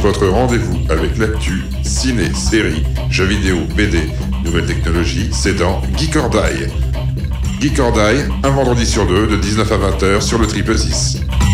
votre rendez-vous avec l'actu, ciné, séries, jeux vidéo, BD, nouvelles technologies, c'est dans Geek or Die. Geek or Die, un vendredi sur deux de 19 à 20h sur le Triple 6.